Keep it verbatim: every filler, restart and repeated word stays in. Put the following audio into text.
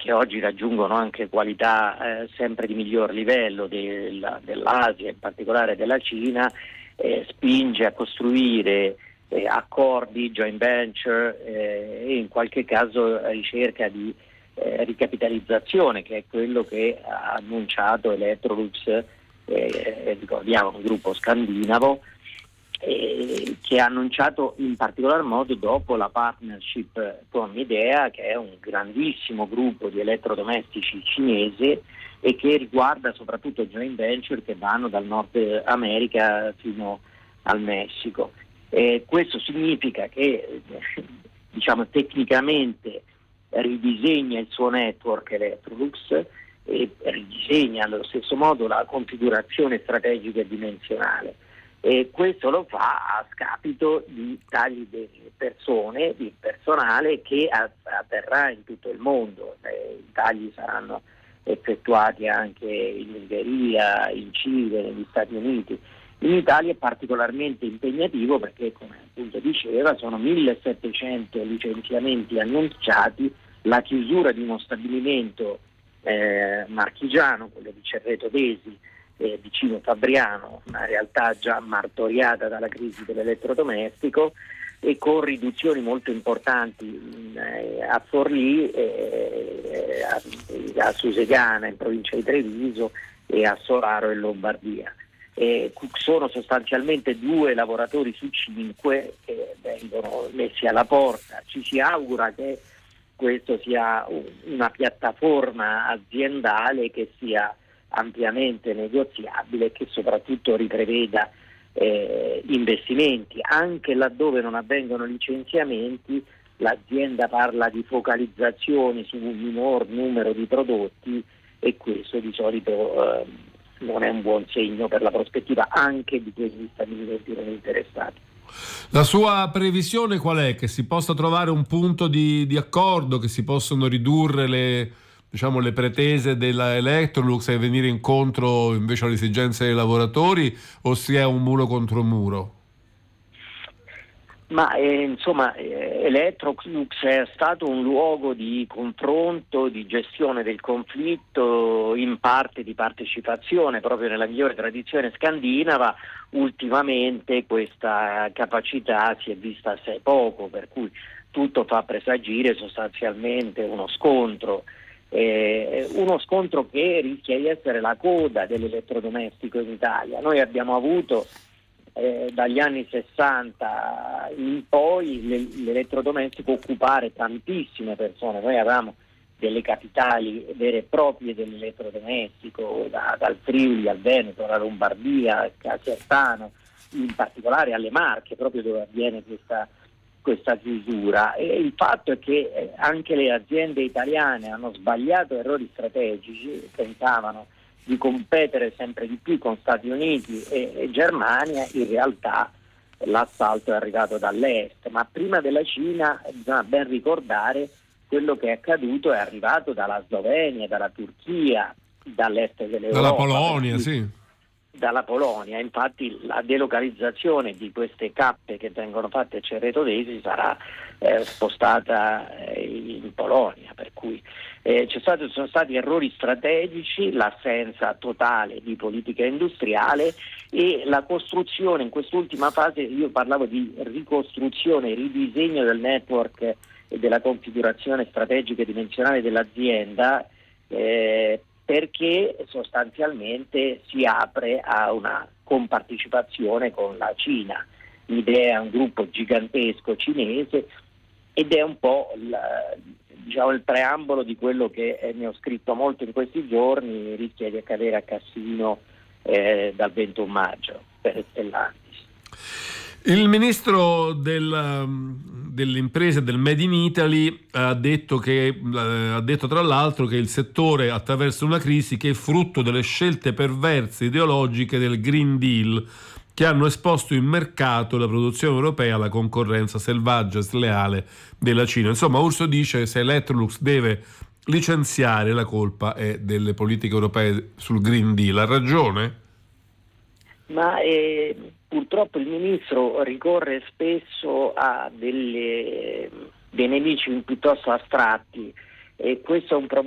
che oggi raggiungono anche qualità eh, sempre di miglior livello del, dell'Asia, in particolare della Cina, eh, spinge a costruire eh, accordi, joint venture eh, e in qualche caso ricerca di eh, ricapitalizzazione, che è quello che ha annunciato Electrolux, eh, ricordiamo un gruppo scandinavo, Eh, che ha annunciato in particolar modo dopo la partnership con Midea, che è un grandissimo gruppo di elettrodomestici cinese e che riguarda soprattutto joint venture che vanno dal Nord America fino al Messico. Eh, questo significa che diciamo tecnicamente ridisegna il suo network Electrolux e ridisegna allo stesso modo la configurazione strategica e dimensionale. E questo lo fa a scapito di tagli di persone, di personale che avverrà in tutto il mondo. I tagli saranno effettuati anche in Ungheria, in Cile, negli Stati Uniti. In Italia è particolarmente impegnativo perché, come appunto diceva, sono millesettecento licenziamenti annunciati, la chiusura di uno stabilimento eh, marchigiano, quello di Cerreto d'Esi, Eh, vicino Fabriano, una realtà già martoriata dalla crisi dell'elettrodomestico e con riduzioni molto importanti in, eh, a Forlì, eh, a, a Susegana in provincia di Treviso e a Soraro in Lombardia. Eh, sono sostanzialmente due lavoratori su cinque che vengono messi alla porta. Ci si augura che questo sia una piattaforma aziendale che sia ampiamente negoziabile e che soprattutto ripreveda eh, investimenti. Anche laddove non avvengono licenziamenti, l'azienda parla di focalizzazioni su un minor numero di prodotti e questo di solito eh, non è un buon segno per la prospettiva anche di quegli stabilimenti non interessati. La sua previsione qual è? Che si possa trovare un punto di, di accordo, che si possono ridurre le diciamo le pretese della Electrolux e venire incontro invece alle esigenze dei lavoratori, o si è un muro contro muro? Ma eh, insomma eh, Electrolux è stato un luogo di confronto, di gestione del conflitto, in parte di partecipazione proprio nella migliore tradizione scandinava. Ultimamente questa capacità si è vista assai poco, per cui tutto fa presagire sostanzialmente uno scontro. Eh, uno scontro che rischia di essere la coda dell'elettrodomestico in Italia. Noi abbiamo avuto eh, dagli anni sessanta in poi le, l'elettrodomestico occupare tantissime persone. Noi avevamo delle capitali vere e proprie dell'elettrodomestico, da, dal Friuli al Veneto, alla Lombardia, al Casertano, in particolare alle Marche, proprio dove avviene questa questa chiusura. E il fatto è che anche le aziende italiane hanno sbagliato errori strategici, pensavano di competere sempre di più con Stati Uniti e, e Germania, in realtà l'assalto è arrivato dall'est, ma prima della Cina bisogna ben ricordare quello che è accaduto, è arrivato dalla Slovenia, dalla Turchia, dall'est dell'Europa, dalla Polonia, sì. Dalla Polonia. Infatti la delocalizzazione di queste cappe che vengono fatte a Cerreto d'Esi sarà eh, spostata eh, in Polonia, per cui eh, c'è stato, sono stati errori strategici, l'assenza totale di politica industriale e la costruzione in quest'ultima fase. Io parlavo di ricostruzione, ridisegno del network e della configurazione strategica e dimensionale dell'azienda, eh, perché sostanzialmente si apre a una compartecipazione con la Cina. L'idea è un gruppo gigantesco cinese ed è un po' il, diciamo, il preambolo di quello che eh, ne ho scritto molto in questi giorni, rischia di accadere a Cassino eh, dal ventuno maggio per Stellantis. Il ministro del, delle imprese del Made in Italy ha detto, che, eh, ha detto tra l'altro che il settore attraversa una crisi che è frutto delle scelte perverse ideologiche del Green Deal, che hanno esposto in mercato la produzione europea alla concorrenza selvaggia e sleale della Cina. Insomma, Urso dice che se Electrolux deve licenziare, la colpa è delle politiche europee sul Green Deal. Ha ragione? Ma eh, purtroppo il ministro ricorre spesso a delle, dei nemici piuttosto astratti e questo è un problema